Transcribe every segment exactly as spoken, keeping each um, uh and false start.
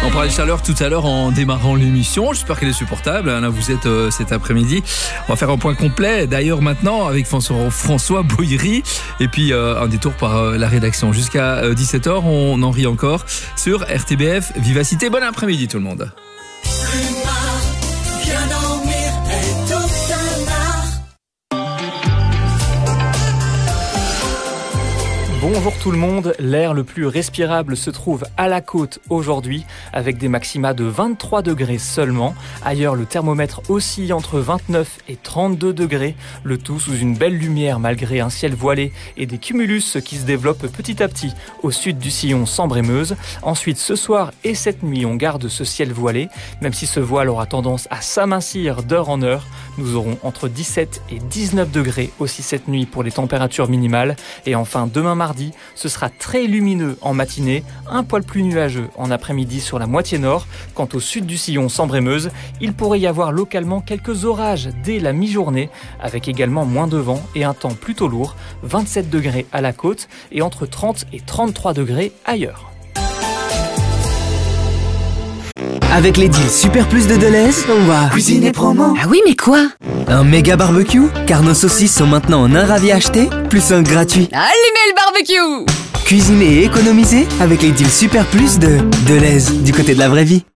On parlera de chaleur tout à l'heure en démarrant l'émission. J'espère qu'elle est supportable. Là, vous êtes euh, cet après-midi. On va faire un point complet. D'ailleurs, maintenant, avec François, François Boyery. Et puis, euh, un détour par euh, la rédaction. Jusqu'à euh, dix-sept heures, on en rit encore sur R T B F Vivacité. Bon après-midi, tout le monde. Bonjour tout le monde, l'air le plus respirable se trouve à la côte aujourd'hui avec des maxima de vingt-trois degrés seulement. Ailleurs, le thermomètre oscille entre vingt-neuf et trente-deux degrés, le tout sous une belle lumière malgré un ciel voilé et des cumulus qui se développent petit à petit au sud du sillon Sambre-et-Meuse. Ensuite, ce soir et cette nuit, on garde ce ciel voilé, même si ce voile aura tendance à s'amincir d'heure en heure. Nous aurons entre dix-sept et dix-neuf degrés aussi cette nuit pour les températures minimales. Et enfin, demain mardi, ce sera très lumineux en matinée, un poil plus nuageux en après-midi sur la moitié nord. Quant au sud du sillon Sambre-et-Meuse, il pourrait y avoir localement quelques orages dès la mi-journée, avec également moins de vent et un temps plutôt lourd, vingt-sept degrés à la côte et entre trente et trente-trois degrés ailleurs. Avec les deals Super Plus de Deleuze, on va cuisiner promo. Ah oui, mais quoi? Un méga barbecue, car nos saucisses sont maintenant en un ravi acheté, plus un gratuit. Allumez le barbecue! Cuisiner et économiser avec les deals Super Plus de Deleuze, du côté de la vraie vie.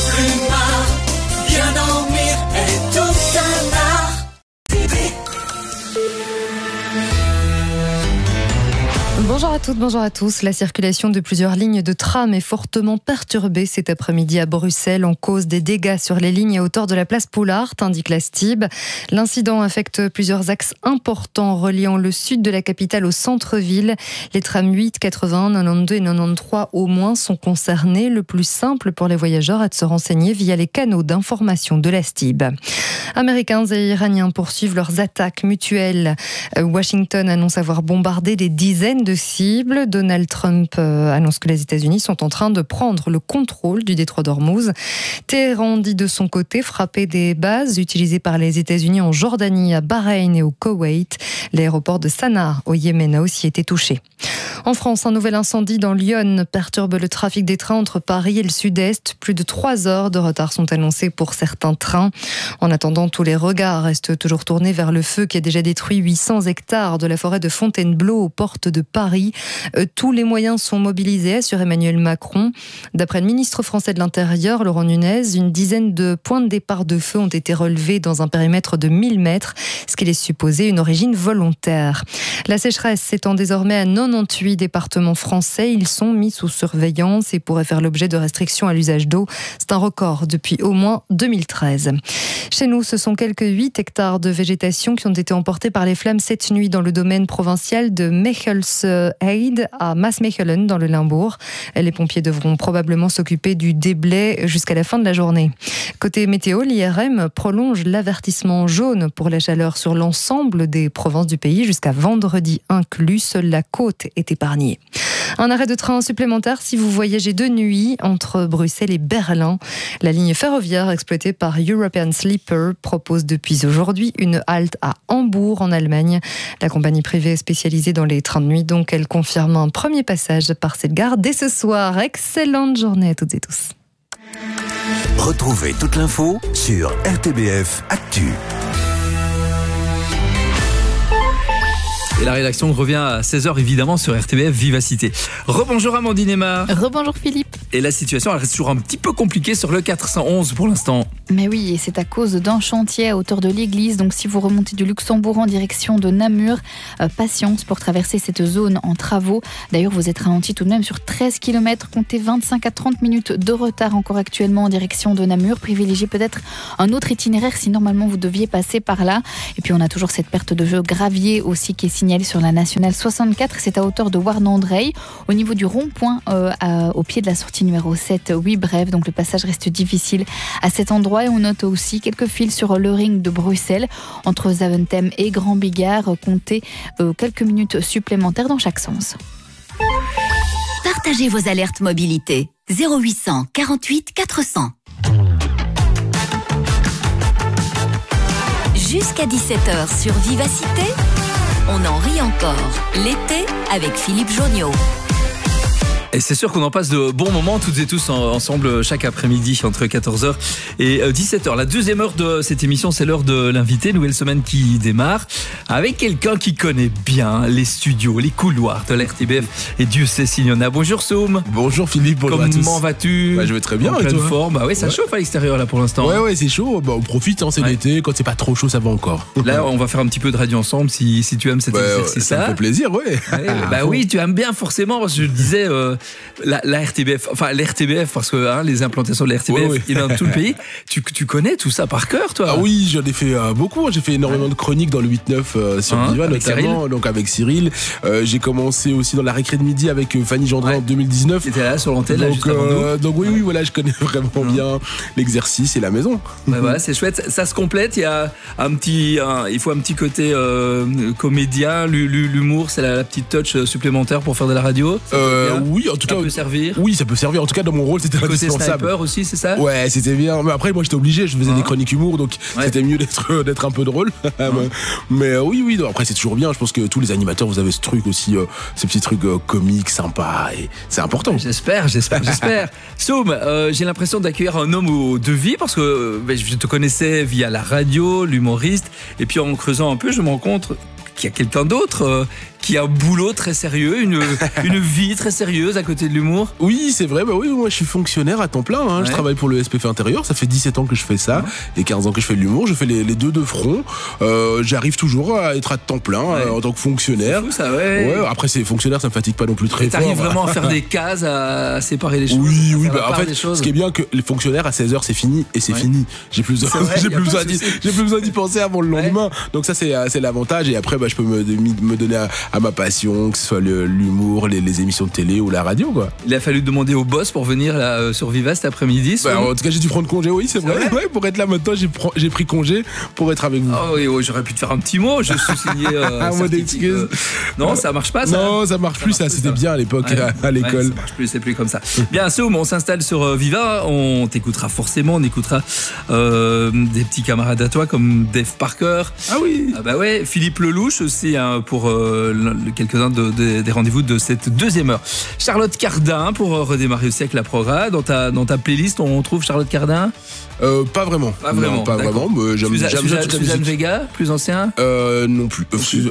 Bonjour à toutes, bonjour à tous. La circulation de plusieurs lignes de tram est fortement perturbée cet après-midi à Bruxelles en cause des dégâts sur les lignes à hauteur de la place Poulart, indique la S T I B. L'incident affecte plusieurs axes importants reliant le sud de la capitale au centre-ville. Les trams huit, quatre-vingts, quatre-vingt-douze et quatre-vingt-treize au moins sont concernés. Le plus simple pour les voyageurs est de se renseigner via les canaux d'information de la S T I B. Américains et Iraniens poursuivent leurs attaques mutuelles. Washington annonce avoir bombardé des dizaines de cibles. Donald Trump annonce que les États-Unis sont en train de prendre le contrôle du détroit d'Ormuz. Téhéran dit de son côté frapper des bases utilisées par les États-Unis en Jordanie, à Bahreïn et au Koweït. L'aéroport de Sanaa au Yémen a aussi été touché. En France, un nouvel incendie dans l'Yonne perturbe le trafic des trains entre Paris et le sud-est. Plus de trois heures de retard sont annoncés pour certains trains. En attendant, tous les regards restent toujours tournés vers le feu qui a déjà détruit huit cents hectares de la forêt de Fontainebleau aux portes de Paris. Euh, tous les moyens sont mobilisés, assure Emmanuel Macron. D'après le ministre français de l'Intérieur, Laurent Nunez, une dizaine de points de départ de feu ont été relevés dans un périmètre de mille mètres, ce qui laisse supposer une origine volontaire. La sécheresse s'étend désormais à quatre-vingt-dix-huit départements français. Ils sont mis sous surveillance et pourraient faire l'objet de restrictions à l'usage d'eau. C'est un record depuis au moins deux mille treize. Chez nous, ce sont quelques huit hectares de végétation qui ont été emportés par les flammes cette nuit dans le domaine provincial de Mechelsheide à Maasmechelen dans le Limbourg. Les pompiers devront probablement s'occuper du déblai jusqu'à la fin de la journée. Côté météo, l'I R M prolonge l'avertissement jaune pour la chaleur sur l'ensemble des provinces du pays jusqu'à vendredi inclus. Seule la côte est épargnée. Un arrêt de train supplémentaire si vous voyagez de nuit entre Bruxelles et Berlin. La ligne ferroviaire exploitée par European Sleeper propose depuis aujourd'hui une halte à Hambourg en Allemagne. La compagnie privée est spécialisée dans les trains de nuit, donc elle confirme un premier passage par cette gare dès ce soir. Excellente journée à toutes et tous. Retrouvez toute l'info sur R T B F Actu. Et la rédaction revient à seize heures évidemment sur R T B F Vivacité. Rebonjour Amandine Emma. Rebonjour Philippe. Et la situation elle reste toujours un petit peu compliquée sur le quatre cent onze pour l'instant. Mais oui, et c'est à cause d'un chantier à hauteur de l'église. Donc si vous remontez du Luxembourg en direction de Namur, euh, patience pour traverser cette zone en travaux. D'ailleurs, vous êtes ralenti tout de même sur treize kilomètres. Comptez vingt-cinq à trente minutes de retard encore actuellement en direction de Namur. Privilégiez peut-être un autre itinéraire si normalement vous deviez passer par là. Et puis on a toujours cette perte de jeu gravier aussi qui est signalée sur la nationale soixante-quatre, c'est à hauteur de Warnandrey, au niveau du rond-point euh, à, au pied de la sortie numéro sept, oui bref, donc le passage reste difficile à cet endroit. Et on note aussi quelques fils sur le ring de Bruxelles, entre Zaventem et Grand Bigard, comptez euh, quelques minutes supplémentaires dans chaque sens. Partagez vos alertes mobilité, zéro huit cents quarante-huit quatre cents. Jusqu'à dix-sept heures sur Vivacité, on en rit encore. L'été avec Philippe Jonniot. Et c'est sûr qu'on en passe de bons moments toutes et tous en, ensemble chaque après-midi entre quatorze heures et dix-sept heures. La deuxième heure de cette émission, c'est l'heure de l'invité. Nouvelle semaine qui démarre avec quelqu'un qui connaît bien les studios, les couloirs de la R T B F. Et Dieu sait s'il y en a. Bonjour Soum. Bonjour Philippe, bonjour à tous. Comment vas-tu? Bah, je vais très bien. En et pleine toi? forme. Bah oui, ça ouais. chauffe à l'extérieur là pour l'instant. Ouais, ouais, c'est chaud. Bah, on profite, hein, c'est ouais. l'été. Quand c'est pas trop chaud, ça va encore. Là, on va faire un petit peu de radio ensemble si, si tu aimes cet ouais, exercice-là. Ça me fait plaisir, ouais. ouais bah oui, tu aimes bien forcément parce que je disais euh, la, la R T B F, enfin l'R T B F parce que hein, les implantations de la R T B F, ouais, ouais. il y en a dans tout le pays. Tu, tu connais tout ça par cœur, toi? Ah oui, j'en ai fait euh, beaucoup. J'ai fait énormément ouais. de chroniques dans le huit neuf euh, sur hein, Viva notamment, Cyril. donc avec Cyril. Euh, j'ai commencé aussi dans la récré de midi avec euh, Fanny Gendrin ouais. en deux mille dix-neuf. C'était là sur l'antenne, là, donc, juste avant euh, nous. Donc oui, oui, voilà, je connais vraiment ouais. bien l'exercice et la maison. Ouais, voilà, c'est chouette. Ça se complète. Il y a un petit, un, il faut un petit côté euh, comédien, l'humour, c'est la, la petite touch supplémentaire pour faire de la radio. Euh, oui, en tout ça cas, peut servir. Oui, ça peut servir. En tout cas, dans mon rôle, c'était côté indispensable. Sniper aussi, c'est ça? Ouais, c'était bien. Mais après, moi, j'étais obligé. Je faisais ah. des chroniques humour, donc ouais. c'était mieux d'être d'être un peu drôle. Ah. Mais euh, oui, oui. Non, après, c'est toujours bien. Je pense que tous les animateurs, vous avez ce truc aussi, euh, ces petits trucs euh, comiques, sympas, et c'est important. J'espère, j'espère, j'espère. Soum, euh, j'ai l'impression d'accueillir un homme aux deux vies parce que ben, je te connaissais via la radio, l'humoriste, et puis en creusant un peu, je me rends compte qu'il y a quelqu'un d'autre euh, qui a un boulot très sérieux, une, une vie très sérieuse à côté de l'humour. Oui, c'est vrai. Bah oui, moi je suis fonctionnaire à temps plein. Hein. Ouais. Je travaille pour le S P F intérieur. Ça fait dix-sept ans que je fais ça ouais. et quinze ans que je fais de l'humour. Je fais les, les deux de front. Euh, J'arrive toujours à être à temps plein ouais. euh, en tant que fonctionnaire. C'est fou, ça, ouais. ouais. Après, c'est fonctionnaire, ça me fatigue pas non plus très fort. T'arrives vraiment à faire des cases, à séparer les choses. Oui, oui. Bah, en fait, ce qui est bien que les fonctionnaires à seize heures c'est fini et c'est ouais. fini. J'ai plus, j'ai plus besoin d'y, j'ai plus besoin d'y penser avant le lendemain. Ouais. Donc ça c'est, c'est l'avantage. Et après, bah, je peux me, me donner à, à ma passion. Que ce soit le, l'humour, les, les émissions de télé ou la radio, quoi. Il a fallu demander au boss pour venir là, euh, sur Viva cet après-midi. Bah, en tout cas, j'ai dû prendre congé, oui, c'est, c'est vrai. vrai. Ouais, pour être là maintenant, j'ai, pr- j'ai pris congé pour être avec vous. Oh oui, oui, j'aurais pu te faire un petit mot. Je suis signé. Euh, un mot d'excuse. Euh... Non, ça marche pas. Ça. Non, ça marche ça plus. Marche ça, plus, c'était ça. Bien à l'époque ouais. à, à l'école. Ouais, ça marche plus, c'est plus comme ça. Bien, Soum, on s'installe sur euh, Viva. On t'écoutera forcément. On écoutera euh, des petits camarades à toi comme Dave Parker. Ah oui. Ah bah ouais, Philippe Lelouch aussi hein, pour euh, le, quelques-uns de, de, des rendez-vous de cette deuxième heure. Charlotte Cardin pour redémarrer aussi avec la progrès. Dans ta, dans ta playlist, on trouve Charlotte Cardin euh, Pas vraiment. Pas vraiment. Non, pas d'accord. vraiment. Mais j'aime, Suzanne, j'aime Suzanne, toute la Suzanne musique. Vega, plus ancien euh, Non plus.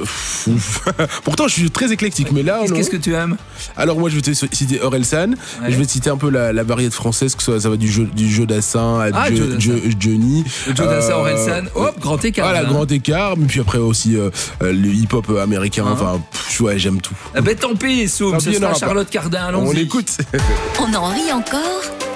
Pourtant, je suis très éclectique, mais là. Qu'est-ce, non. qu'est-ce que tu aimes? Alors, moi, je vais te citer Orelsan. Ouais. Je vais te citer un peu la, la variété française, que ça, ça va du jeu, du jeu Dassin à ah, Joe, Joe, Johnny. Le Joe Dassin, euh, Orelsan. Hop, grand écart. Voilà, hein. grand écart. Mais puis après aussi euh, le hip-hop américain. Ah. Enfin, pff, ouais, j'aime tout. Ah ben tant pis, Soum, ce sera Charlotte Cardin, allons-y. On l'écoute. On en rit encore.